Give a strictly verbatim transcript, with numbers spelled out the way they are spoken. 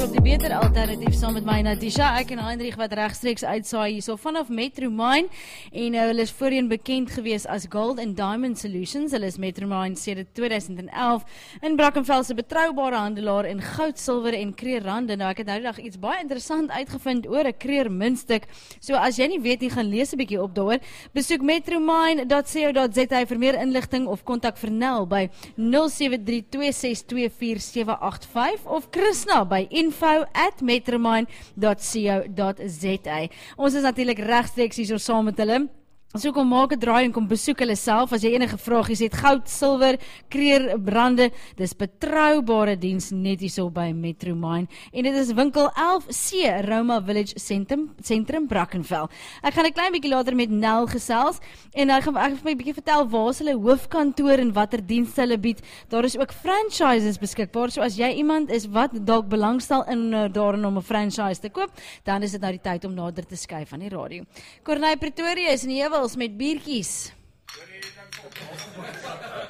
Op die beter alternatief saam met my Natisha, ek en Heinrich wat regstreeks uitsaai hierso vanaf Metromine en uh, hulle is voorheen bekend gewees as Gold and Diamond Solutions. Hulle is Metromine sedert tweeduisend elf in Brackenfell se betroubare handelaar in goud, silwer en kreerrande. Nou ek het nou die dag iets baie interessant uitgevind oor 'n kreer muntstuk. So as jy nie weet nie, gaan lees 'n bietjie op daaroor. Besoek metromine dot co dot za vir meer inligting of kontak vir Nel by nul sewe drie twee ses twee vier sewe agt vyf of Krishna by info at metromine dot co dot za. Ons is natuurlik regstreeks hier so saam met hulle. So kom maak 'n draai en kom besoek hulle self. As jy enige vragies het, goud, silwer, kreer, brande, dis betroubare diens net hierso by Metromine. En dit is winkel elf C, Roma Village Centrum, Centrum Brackenfell. Ek gaan 'n klein bietjie later met Nel gesels en hy gaan ek vir 'n bietjie vertel waar is hulle hoofkantoor en watter dienste hulle bied. Daar is ook franchises beskikbaar. So as jy iemand is wat dalk belangstel in uh, daarin om 'n franchise te koop, dan is dit nou die tyd om nader te skuif aan die radio. Corneille Pretoria is in die heuwels met biertjies.